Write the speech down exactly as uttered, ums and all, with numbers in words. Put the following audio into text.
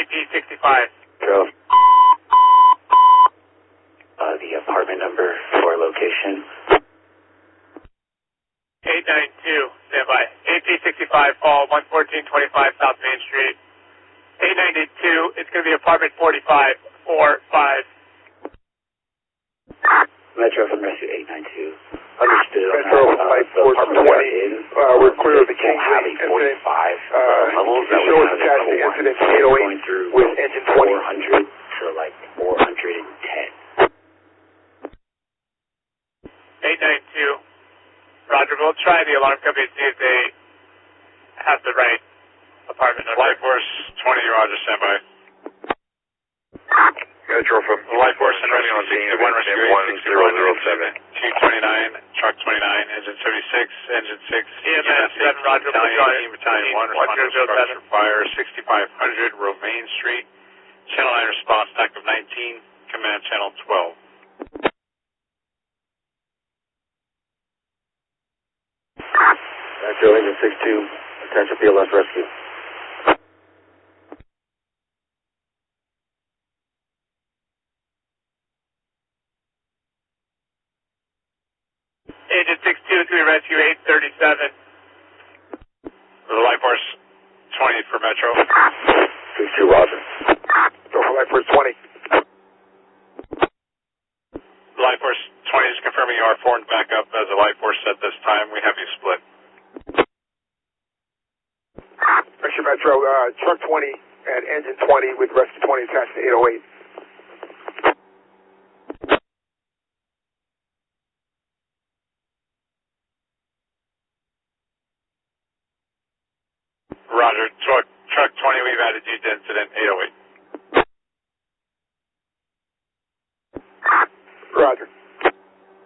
P sixty-five. Drove. Uh, the apartment number for location. eight nine two, standby. A P sixty-five, fall one fourteen twenty-five South Main Street. eight ninety-two, it's going to be apartment forty-five, four five. Metro from Rescue eight nine two. Understood. Metro from Light Force twenty. Uh, we're clear of the Kingsley incident. Uh, show us attached to incident eight oh eight with engine twenty. four hundred to like four hundred ten. eight nine two. Roger, we'll try the alarm company to see if they have the right apartment number. Light Force twenty, Roger, standby. Metro from Light Force and Rescue sixty-one, Rescue one zero zero seven. T twenty-nine, Truck twenty-nine, Engine seventy-six, Engine six, E M S seven, Roger, Battalion, Battalion one, responding to structure fire, sixty-five hundred, Romaine Street, Channel nine response, active nineteen, Command Channel twelve. Metro Engine six two, attention P L S Rescue. Agent six two, it's going to be Rescue eight thirty-seven. Light Force twenty for Metro. six two, Roger. Go for Light Force twenty. Light Force twenty is confirming you are formed back up as a Light Force at this time. We have you split. Rescue Metro, uh, Truck twenty and Engine twenty with Rescue twenty attached to eight oh eight. Roger, truck, truck twenty, we've added you to incident eight oh eight. Roger.